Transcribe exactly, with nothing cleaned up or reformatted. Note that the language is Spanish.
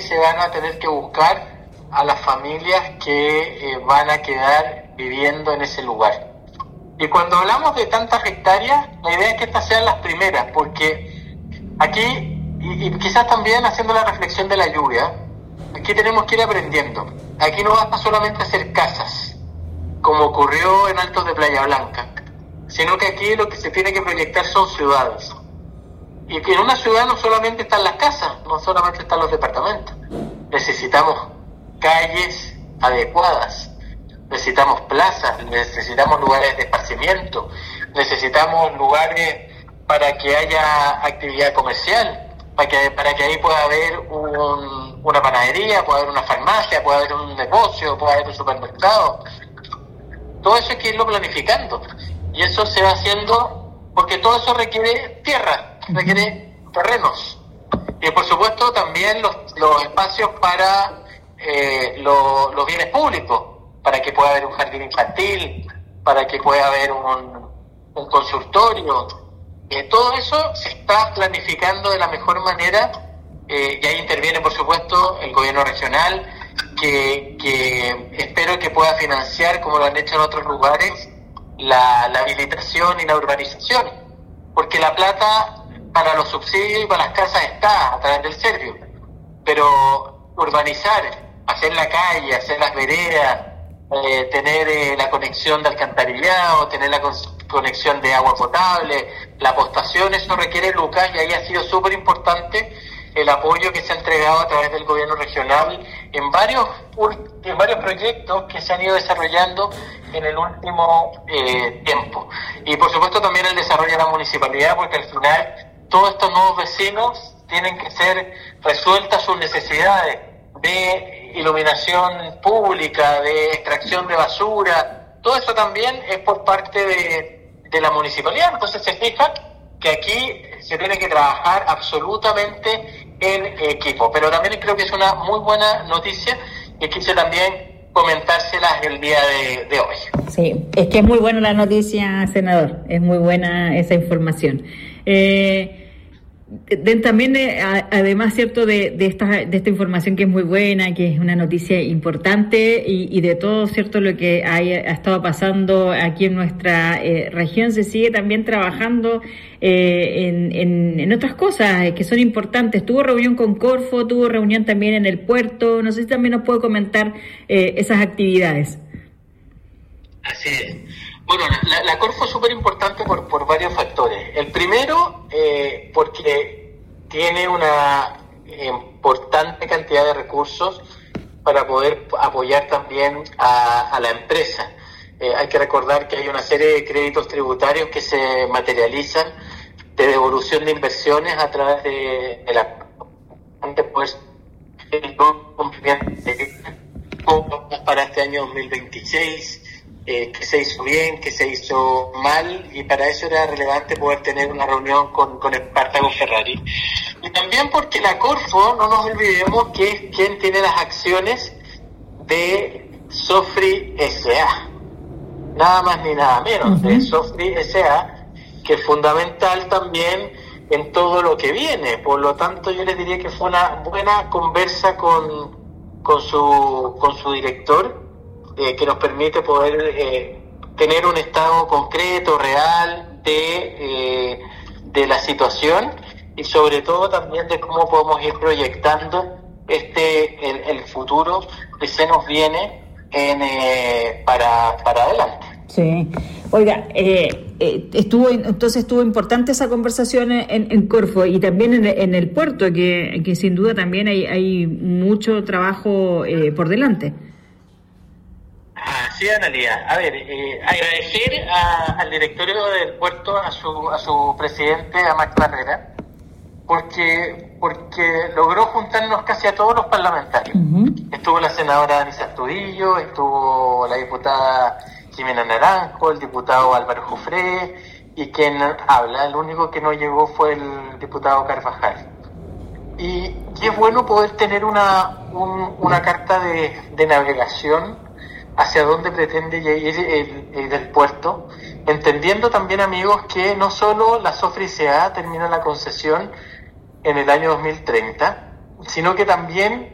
se van a tener que buscar a las familias que eh, van a quedar viviendo en ese lugar. Y cuando hablamos de tantas hectáreas, la idea es que estas sean las primeras, porque aquí, y, y quizás también haciendo la reflexión de la lluvia, aquí tenemos que ir aprendiendo. Aquí no basta solamente hacer casas, como ocurrió en Altos de Playa Blanca, sino que aquí lo que se tiene que proyectar son ciudades. Y que en una ciudad no solamente están las casas, no solamente están los departamentos. Necesitamos calles adecuadas, necesitamos plazas, necesitamos lugares de esparcimiento, necesitamos lugares para que haya actividad comercial, para que, para que ahí pueda haber un, una panadería, pueda haber una farmacia, pueda haber un negocio, pueda haber un supermercado. Todo eso hay que irlo planificando. Y eso se va haciendo porque todo eso requiere tierra, requiere terrenos. Y por supuesto también los, los espacios para eh, lo, los bienes públicos, para que pueda haber un jardín infantil, para que pueda haber un, un consultorio. Eh, todo eso se está planificando de la mejor manera, eh, y ahí interviene por supuesto el gobierno regional, que, que espero que pueda financiar, como lo han hecho en otros lugares, la, la habilitación y la urbanización, porque la plata para los subsidios y para las casas está a través del Servio, pero urbanizar, hacer la calle, hacer las veredas, eh, tener eh, la conexión de alcantarillado, tener la con- conexión de agua potable, la postación, eso requiere lucas, y ahí ha sido súper importante el apoyo que se ha entregado a través del gobierno regional en varios en varios proyectos que se han ido desarrollando en el último eh, tiempo. Y por supuesto también el desarrollo de la municipalidad, porque al final todos estos nuevos vecinos tienen que ser resueltas sus necesidades de iluminación pública, de extracción de basura. Todo eso también es por parte de, de la municipalidad. Entonces se fija que aquí se tiene que trabajar absolutamente en equipo, pero también creo que es una muy buena noticia y quise también comentárselas el día de, de hoy. Sí, es que es muy buena la noticia, senador, es muy buena esa información. Eh, de, también, eh, a, además, cierto, de, de, esta, de esta información que es muy buena, que es una noticia importante, y, y de todo, cierto, lo que ha, ha estado pasando aquí en nuestra eh, región, se sigue también trabajando eh, en, en, en otras cosas que son importantes. Tuvo reunión con Corfo, tuvo reunión también en el puerto, no sé si también nos puede comentar eh, esas actividades. Así es. Bueno, la, la Corfo es súper importante por, por varios factores. El primero, eh, porque tiene una importante cantidad de recursos para poder apoyar también a, a la empresa. Eh, hay que recordar que hay una serie de créditos tributarios que se materializan de devolución de inversiones a través de, de la pues, el cumplimiento para este año dos mil veintiséis. Eh, que se hizo bien, que se hizo mal, y para eso era relevante poder tener una reunión con, con Espartaco Ferrari. Y también porque la Corfo, no nos olvidemos que es quien tiene las acciones de Sofri S A, nada más ni nada menos, uh-huh. de Sofri S A, que es fundamental también en todo lo que viene. Por lo tanto, yo les diría que fue una buena conversa con, con, su, con su director, Eh, que nos permite poder eh, tener un estado concreto, real de, eh, de la situación, y sobre todo también de cómo podemos ir proyectando este el, el futuro que se nos viene en, eh, para, para adelante. Sí. Oiga, eh, eh, estuvo entonces estuvo importante esa conversación en, en Corfo, y también en, en el puerto, que, que sin duda también hay, hay mucho trabajo eh, por delante. Sí, Analía. A ver, eh, agradecer a, al directorio del puerto, a su a su presidente, a Max Barrera, porque porque logró juntarnos casi a todos los parlamentarios. Uh-huh. Estuvo la senadora Anisa Astudillo, estuvo la diputada Jimena Naranjo, el diputado Álvaro Jufré, y quien habla, el único que no llegó fue el diputado Carvajal. Y, y es bueno poder tener una un, una carta de, de navegación hacia dónde pretende ir el, el, el puerto, entendiendo también, amigos, que no solo la Sofri S A termina la concesión en el año dos mil treinta, sino que también